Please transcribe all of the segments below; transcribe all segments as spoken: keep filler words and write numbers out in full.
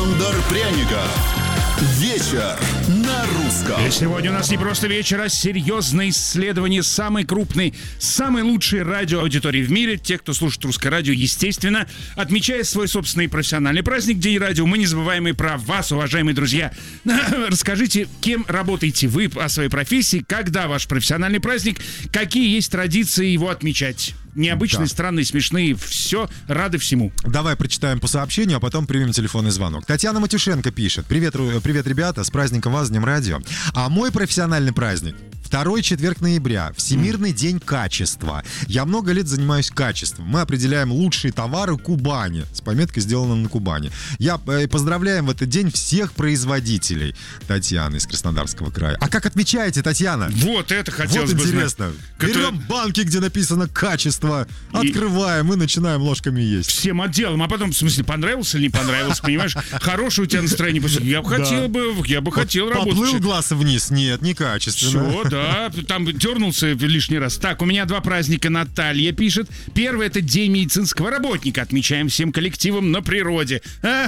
Александр Пряников. Вечер на русском. И сегодня у нас не просто вечер, а серьезное исследование самой крупной, самой лучшей радиоаудитории в мире. Те, кто слушает русское радио, естественно, отмечает свой собственный профессиональный праздник, День радио. Мы не забываем и про вас, уважаемые друзья. Расскажите, кем работаете вы о своей профессии, когда ваш профессиональный праздник, какие есть традиции его отмечать? Необычные, да. Странные, смешные, все, рады всему. Давай прочитаем по сообщению, а потом примем телефонный звонок. Татьяна Матюшенко пишет: Привет, привет, ребята, с праздником вас, с Днем радио. А мой профессиональный праздник — второй четверг ноября, Всемирный mm. день качества. Я много лет занимаюсь качеством. Мы определяем лучшие товары Кубани, с пометкой «Сделано на Кубани». Я э, поздравляем в этот день всех производителей. Татьяна из Краснодарского края. А как отмечаете, Татьяна? Вот это хотелось вот бы интересно. знать. Берем это... банки, где написано «Качество», открываем и... и начинаем ложками есть. Всем отделом. А потом, в смысле, понравился или не понравился, понимаешь? Хорошее у тебя настроение. Я бы хотел бы, я бы хотел работать. Поплыл глаз вниз? Нет, некачественно. Все, да. Да, там дернулся лишний раз. Так, у меня два праздника, Наталья пишет. Первый — это День медицинского работника. Отмечаем всем коллективом на природе.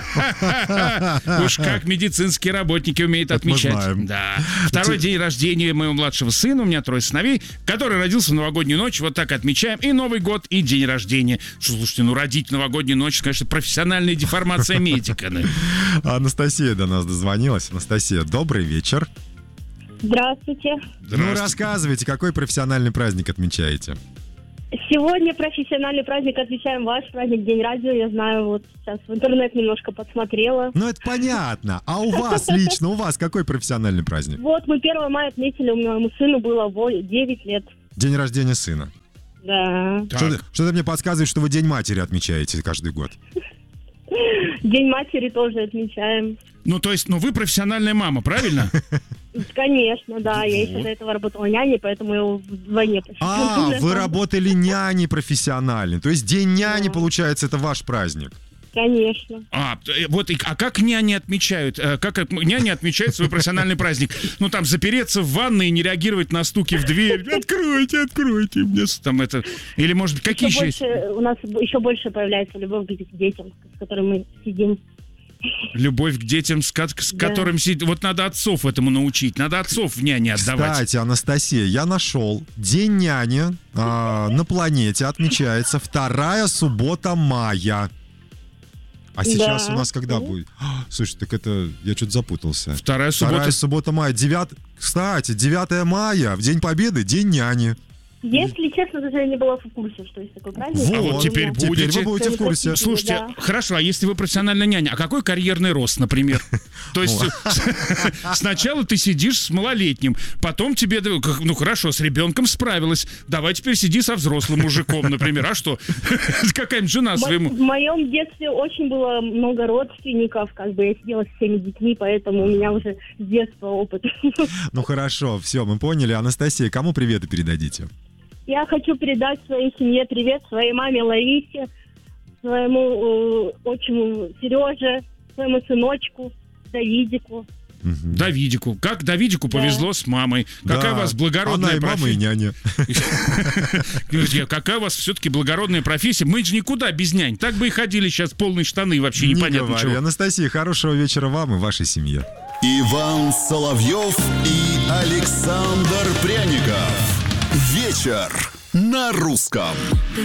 Уж как медицинские работники умеют отмечать. Да. Второй день рождения моего младшего сына. У меня трое сыновей, который родился в новогоднюю ночь. Вот так отмечаем. И Новый год, и день рождения. Слушайте, ну родить в новогоднюю ночь, конечно, профессиональная деформация медика. Анастасия до нас дозвонилась. Анастасия, добрый вечер. Здравствуйте. Здравствуйте. Ну, рассказывайте, какой профессиональный праздник отмечаете? Сегодня профессиональный праздник отмечаем ваш праздник, День радио. Я знаю, вот сейчас в интернет немножко подсмотрела. Ну, это понятно. А у вас лично, у вас какой профессиональный праздник? Вот, мы первого мая отметили, моему сыну было девять лет. День рождения сына? Да. Что-то, что-то мне подсказывает, что вы День матери отмечаете каждый год. День матери тоже отмечаем. Ну, то есть, ну, вы профессиональная мама, правильно? Конечно, да. Я еще до этого работала няней, поэтому я вдвойне профессиональная. А, вы работали няней профессионально. То есть День няни, получается, это ваш праздник. Конечно. А, вот, а как няни отмечают? Как няни отмечают свой профессиональный праздник? Ну, там, запереться в ванной и не реагировать на стуки в дверь. Откройте, откройте. Мне там это... Или, может быть, какие еще... Больше, у нас еще больше появляется любовь к детям, с которыми мы сидим. Любовь к детям, с, ко- с да. которым сидит. Вот надо отцов этому научить. Надо отцов в няне отдавать. Кстати, Анастасия, я нашел. День няни а, на планете отмечается вторая суббота мая. А сейчас да. у нас когда будет? Слушай, так это... Я что-то запутался. Вторая суббота. Вторая суббота мая. Девят... Кстати, девятое мая, в День Победы, День няни. Если честно, даже я не была в курсе, что есть такой праздник. Вот, а вот теперь будете. Теперь вы будете в курсе. Слушайте, да. хорошо, а если вы профессиональная няня, а какой карьерный рост, например? То есть сначала ты сидишь с малолетним, потом тебе, ну хорошо, с ребенком справилась, давай теперь сиди со взрослым мужиком, например. А что? Какая-нибудь жена своему... В моем детстве очень было много родственников, как бы я сидела с всеми детьми, поэтому у меня уже с детства опыт. Ну хорошо, все, мы поняли. Анастасия, кому приветы передадите? Я хочу передать своей семье привет, своей маме Ларисе, своему э, отчиму Сереже, своему сыночку Давидику. Угу. Давидику. Как Давидику да. повезло с мамой. Да. Какая у вас благородная профессия. Она и мама, и няня. Какая у вас все-таки благородная профессия. Мы же никуда без нянь. Так бы и ходили сейчас полные штаны, вообще непонятно чего. Анастасия, хорошего вечера вам и вашей семье. Иван Соловьев и Александр Пряников. Вечер на русском.